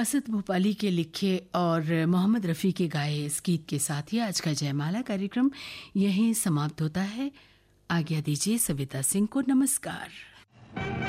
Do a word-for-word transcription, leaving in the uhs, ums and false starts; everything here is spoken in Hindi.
असद भोपाली के लिखे और मोहम्मद रफ़ी के गाए इस गीत के साथ ही आज का जयमाला कार्यक्रम यहीं समाप्त होता है। आज्ञा दीजिए सविता सिंह को। नमस्कार।